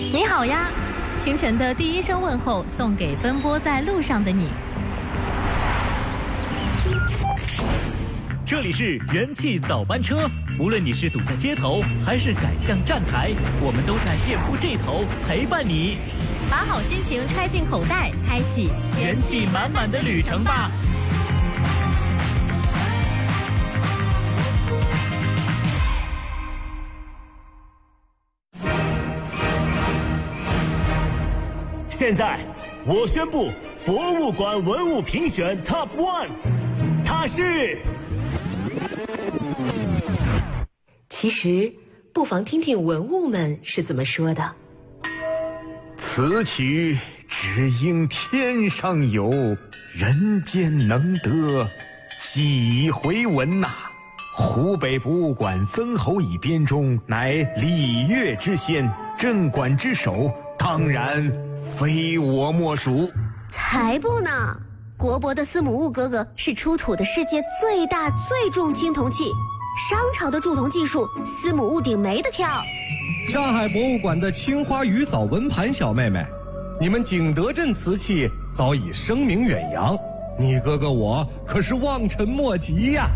你好呀，清晨的第一声问候送给奔波在路上的你。 这里是元气早班车，无论你是堵在街头还是赶向站台，我们都在店铺这头陪伴你。 把好心情揣进口袋，开启元气满满的旅程吧。现在我宣布博物馆文物评选 Top One， 它是。 其实不妨听听文物们是怎么说的。 此曲只应天上有，人间能得几回闻呐。湖北博物馆曾侯乙编钟乃礼乐之先，镇馆之首，当然非我莫属。 才不呢！国博的司母戊哥哥是出土的世界最大最重青铜器，商朝的铸铜技术，司母戊鼎没得挑。 上海博物馆的青花鱼藻纹盘小妹妹，你们景德镇瓷器早已声名远扬，你哥哥我可是望尘莫及呀。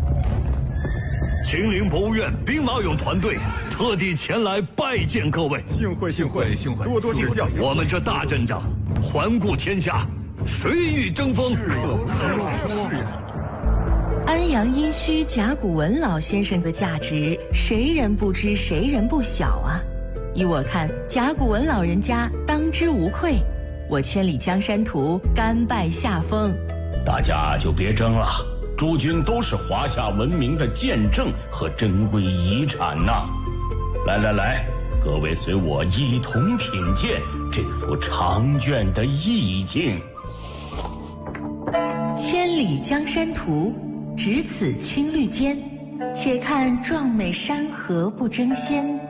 秦陵博物院兵马俑团队特地前来拜见各位， 幸会幸会幸会， 多多指教。我们这大阵仗，环顾天下，谁欲争锋？ 安阳殷墟甲骨文老先生的价值，谁人不知谁人不晓啊！依我看，甲骨文老人家当之无愧。我千里江山图甘拜下风。 大家就别争了，诸君都是华夏文明的见证和珍贵遗产呐！来，各位随我一同品鉴这幅长卷的意境。 千里江山图，只此青绿间，且看壮美山河不争先。